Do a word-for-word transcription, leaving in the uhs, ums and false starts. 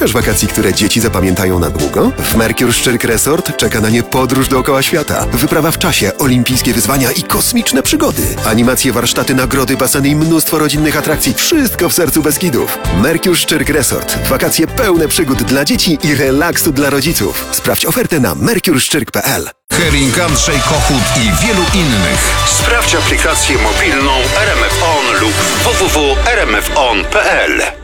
Szukasz wakacji, które dzieci zapamiętają na długo? W Mercure Szczyrk Resort czeka na nie podróż dookoła świata, wyprawa w czasie, olimpijskie wyzwania i kosmiczne przygody. Animacje, warsztaty, nagrody, baseny i mnóstwo rodzinnych atrakcji. Wszystko w sercu Beskidów. Mercure Szczyrk Resort. Wakacje pełne przygód dla dzieci i relaksu dla rodziców. Sprawdź ofertę na mercure szczyrk kropka p l. Hering, Andrzej Kochut i wielu innych. Sprawdź aplikację mobilną R M F On lub w w w kropka r m f on kropka p l.